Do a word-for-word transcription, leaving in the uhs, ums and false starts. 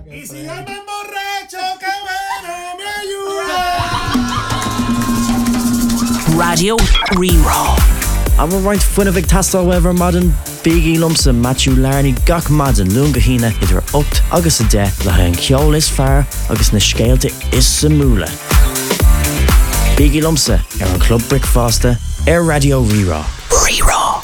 Y si yo me emborracho, que bueno me ayuda. Radio Reraw. I'm right fun of tastal weather modern Biggie Lumsa Matthew Larney gach madan lunga hina idir ucht agus a de le ha an ceol is fear agus na scéalte is samúla. Biggie Lumsa ar an Club Brickfaster ar Radio Reraw.